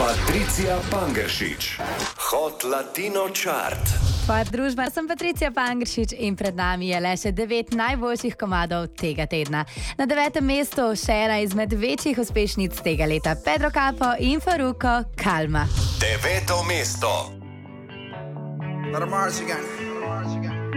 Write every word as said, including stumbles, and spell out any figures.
Patricija Pangeršič, Hot Latino Chart. Tvoja družba, sem Patricija Pangeršič in pred nami je le še devet najboljših komadov tega tedna. Na devetem mestu še ena izmed večjih uspešnic tega leta, Pedro Capo in Farruko, Calma. Deveto mesto. Let 'em march again.